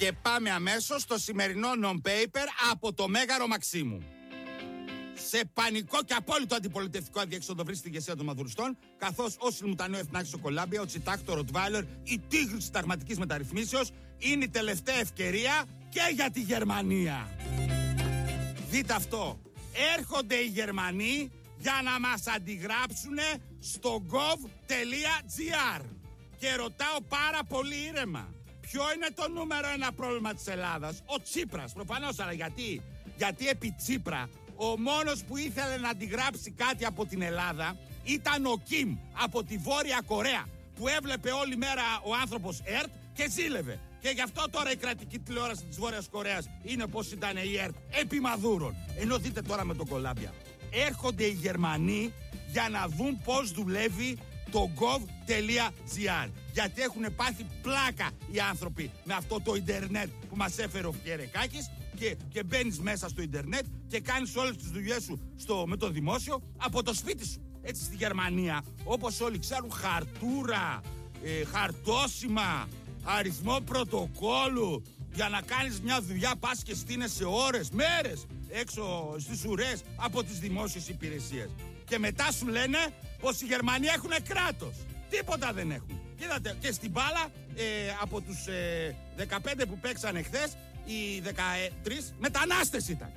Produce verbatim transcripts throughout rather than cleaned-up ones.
Και πάμε αμέσως στο σημερινό non-paper από το Μέγαρο Μαξίμου. Σε πανικό και απόλυτο αντιπολιτευτικό αδιέξοδο βρίσκει την ηγεσία των μαδουριστών, καθώς ο Σιλμουτανέο Εθνάρχης στο Κολάμπια, ο Τσιτάκ, το Ροτβάιλερ, η τίγρη της συνταγματικής μεταρρυθμίσεως είναι η τελευταία ευκαιρία και για τη Γερμανία. Δείτε αυτό. Έρχονται οι Γερμανοί για να μας αντιγράψουν στο gov.gr. Και ρωτάω πάρα πολύ ήρεμα, ποιο είναι το νούμερο ένα πρόβλημα της Ελλάδας? Ο Τσίπρας, προφανώς, αλλά γιατί? Γιατί επί Τσίπρα ο μόνος που ήθελε να αντιγράψει κάτι από την Ελλάδα ήταν ο Κιμ από τη Βόρεια Κορέα, που έβλεπε όλη μέρα ο άνθρωπος ΕΡΤ και ζήλευε. Και γι' αυτό τώρα η κρατική τηλεόραση της Βόρειας Κορέας είναι πως ήταν η ΕΡΤ επί Μαδούρων. Ενώ δείτε τώρα με τον Κολάμπια. Έρχονται οι Γερμανοί για να δουν πως δουλεύει το gov.gr. Γιατί έχουν πάθει πλάκα οι άνθρωποι με αυτό το ίντερνετ που μας έφερε ο Φιερεκάκης. Και, και μπαίνεις μέσα στο ίντερνετ και κάνεις όλες τις δουλειές σου στο, με το δημόσιο από το σπίτι σου. Έτσι στη Γερμανία, όπως όλοι ξέρουν, χαρτούρα, ε, χαρτόσημα, αριθμό πρωτοκόλλου. Για να κάνεις μια δουλειά πας και στείνεσαι ώρες, μέρες έξω στις ουρές από τις δημόσιες υπηρεσίες. Και μετά σου λένε πως οι Γερμανοί έχουν κράτος. Τίποτα δεν έχουν. Κοίτατε, και στην μπάλα ε, από τους ε, δεκαπέντε που παίξανε χθες, οι δεκατρείς μετανάστες ήταν.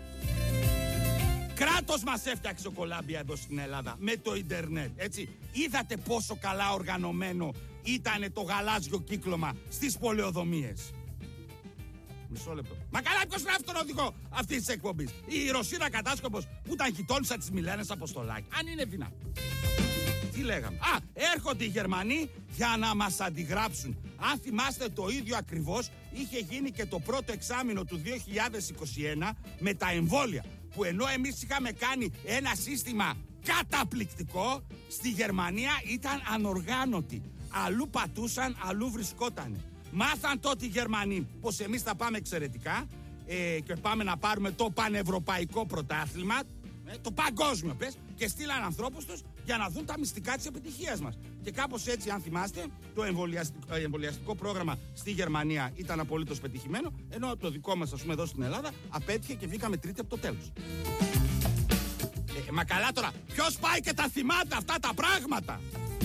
Κράτος μας έφτιαξε ο Κολάμπια εδώ στην Ελλάδα με το ίντερνετ, έτσι. Είδατε πόσο καλά οργανωμένο ήταν το γαλάζιο κύκλωμα στις πολεοδομίες? Μισό λεπτό. Μα καλά, ποιος είναι αυτόν τον οδηγό αυτής της εκπομπής? Η Ρωσίνα Κατάσκοπος που ήταν γειτόνισσα της Μιλένας Αποστολάκη? Αν είναι δυνατόν. Τι λέγαμε? Α, έρχονται οι Γερμανοί για να μας αντιγράψουν. Αν θυμάστε, το ίδιο ακριβώς είχε γίνει και το πρώτο εξάμηνο του δύο χιλιάδες είκοσι ένα με τα εμβόλια. Που ενώ εμείς είχαμε κάνει ένα σύστημα καταπληκτικό, στη Γερμανία ήταν ανοργάνωτοι. Αλλού πατούσαν, αλλού βρισκότανε. Μάθαν τότε οι Γερμανοί πως εμείς θα πάμε εξαιρετικά ε, και πάμε να πάρουμε το πανευρωπαϊκό πρωτάθλημα, ε, το παγκόσμιο πες, και στείλαν ανθρώπους τους για να δουν τα μυστικά της επιτυχίας μας. Και κάπως έτσι, αν θυμάστε, το εμβολιαστικό, εμβολιαστικό πρόγραμμα στη Γερμανία ήταν απολύτως πετυχημένο, ενώ το δικό μας, ας πούμε, εδώ στην Ελλάδα απέτυχε και βγήκαμε τρίτη από το τέλος. Ε, μα καλά τώρα, ποιος πάει και τα θυμάται αυτά τα πράγματα?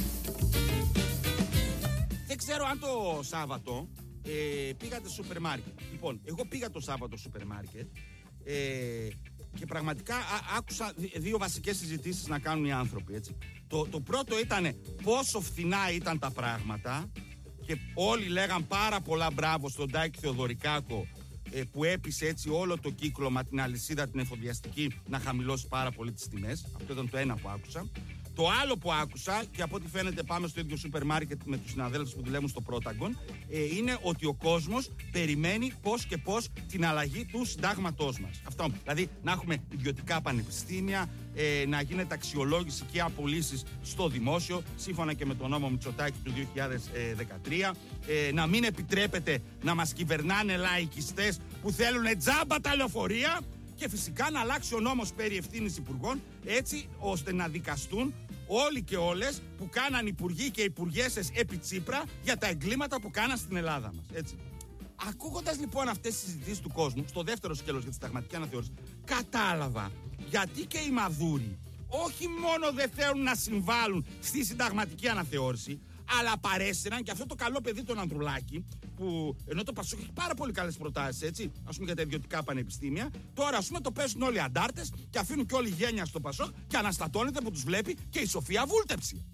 Δεν ξέρω αν το Σάββατο ε, πήγατε στο σούπερ μάρκετ. Λοιπόν, εγώ πήγα το Σάββατο στο σούπερ μάρκετ ε, και πραγματικά α, άκουσα δύο βασικές συζητήσεις να κάνουν οι άνθρωποι, έτσι. Το, το πρώτο ήταν πόσο φθηνά ήταν τα πράγματα και όλοι λέγαν πάρα πολλά μπράβο στον Τάκη Θεοδωρικάκο ε, που έπεισε έτσι όλο το κύκλωμα, την αλυσίδα την εφοδιαστική, να χαμηλώσει πάρα πολύ τις τιμές. Αυτό ήταν το ένα που άκουσα. Το άλλο που άκουσα, και από ό,τι φαίνεται πάμε στο ίδιο σούπερ μάρκετ με τους συναδέλφους που δουλεύουν στο Πρόταγκον, ε, είναι ότι ο κόσμος περιμένει πώς και πώς την αλλαγή του συντάγματός μας. Αυτό, δηλαδή να έχουμε ιδιωτικά πανεπιστήμια, ε, να γίνεται αξιολόγηση και απολύσεις στο δημόσιο, σύμφωνα και με τον νόμο Μητσοτάκη του δύο χιλιάδες δεκατρία, ε, να μην επιτρέπεται να μας κυβερνάνε λαϊκιστές που θέλουν τζάμπα τα λεωφορεία. Και φυσικά να αλλάξει ο νόμος περί ευθύνης υπουργών, έτσι ώστε να δικαστούν όλοι και όλες που κάναν υπουργοί και υπουργέσες επί Τσίπρα για τα εγκλήματα που κάναν στην Ελλάδα μας. Έτσι. Ακούγοντας λοιπόν αυτές τις συζητήσεις του κόσμου, στο δεύτερο σκέλος για τη συνταγματική αναθεώρηση, κατάλαβα γιατί και οι Μαδούροι όχι μόνο δεν θέλουν να συμβάλλουν στη συνταγματική αναθεώρηση, αλλά παρέσυραν και αυτό το καλό παιδί τον Ανδρουλάκη, που ενώ το Πασόκ έχει πάρα πολύ καλές προτάσεις, έτσι, ας πούμε για τα ιδιωτικά πανεπιστήμια, τώρα ας πούμε το παίζουν όλοι οι αντάρτες και αφήνουν και όλη η γένεια στο Πασόκ και αναστατώνεται που τους βλέπει και η Σοφία Βούλτεψη.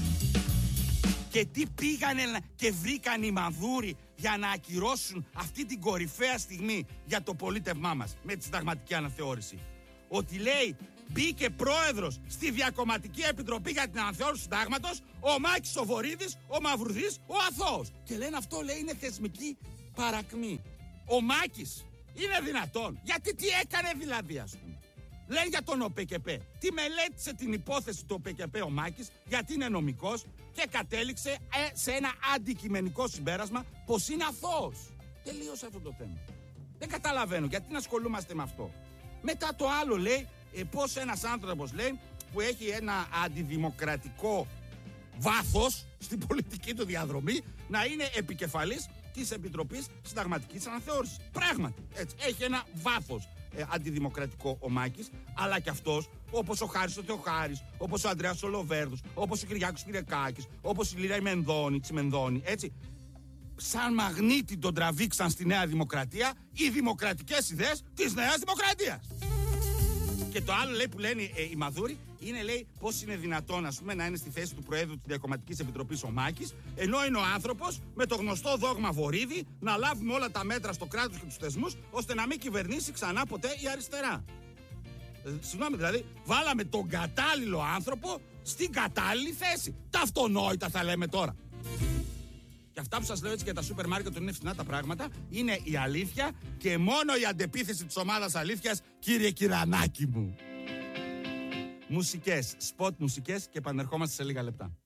Και τι πήγανε και βρήκαν οι Μαδούροι για να ακυρώσουν αυτή την κορυφαία στιγμή για το πολίτευμά μας με τη συνταγματική αναθεώρηση? Ότι λέει μπήκε πρόεδρος στη Διακομματική Επιτροπή για την Αναθεώρηση του Συντάγματος ο Μάκης ο Βορίδης, ο Μαυρουδής, ο Αθώος. Και λένε αυτό, λέει, είναι θεσμική παρακμή. Ο Μάκης είναι δυνατόν? Γιατί τι έκανε δηλαδή, ας πούμε? Λένε για τον ΟΠΕΚΕΠΕ. Τι μελέτησε την υπόθεση του ΟΠΕΚΕΠΕ ο Μάκης, γιατί είναι νομικός και κατέληξε ε, σε ένα αντικειμενικό συμπέρασμα πως είναι αθώος. Τελείωσε αυτό το θέμα. Δεν καταλαβαίνω γιατί να ασχολούμαστε με αυτό. Μετά το άλλο λέει ε, πως ένας άνθρωπος, λέει, που έχει ένα αντιδημοκρατικό βάθος στην πολιτική του διαδρομή, να είναι επικεφαλής της Επιτροπής Συνταγματικής Αναθεώρησης. Πράγματι, έτσι. Έχει ένα βάθος ε, αντιδημοκρατικό ο Μάκης, αλλά και αυτός, όπως ο Χάρης ο Θεοχάρης, όπως ο Ανδρέας ο Λοβέρδος, όπως ο Κυριάκος Πυρεκάκης, όπως η Λύρα η Μενδώνη, Τσιμενδώνη, έτσι. Σαν μαγνήτη τον τραβήξαν στη Νέα Δημοκρατία οι δημοκρατικές ιδέες της Νέας Δημοκρατίας. Και το άλλο, λέει, που λένε ε, οι Μαδούροι είναι, λέει, πώς είναι δυνατόν, ας πούμε, να είναι στη θέση του Προέδρου της Διακομματικής Επιτροπής ο Μάκης, ενώ είναι ο άνθρωπος με το γνωστό δόγμα Βορίδη να λάβουμε όλα τα μέτρα στο κράτος και τους θεσμούς, ώστε να μην κυβερνήσει ξανά ποτέ η αριστερά. Ε, συγγνώμη, δηλαδή, βάλαμε τον κατάλληλο άνθρωπο στην κατάλληλη θέση. Τα αυτονόητα θα λέμε τώρα. Και αυτά που σας λέω έτσι για τα σούπερ μάρκετ είναι φθηνά τα πράγματα, είναι η αλήθεια και μόνο η αντεπίθεση της ομάδας αλήθειας, κύριε Κυρανάκη μου. Μουσικές, σποτ μουσικές και επανερχόμαστε σε λίγα λεπτά.